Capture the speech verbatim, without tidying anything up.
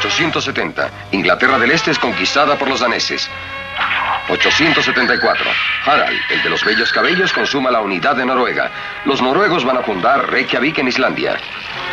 ochocientos setenta. Inglaterra del Este es conquistada por los daneses. ochocientos setenta y cuatro. Harald, el de los bellos cabellos, consuma la unidad de Noruega. Los noruegos van a fundar Reykjavik en Islandia.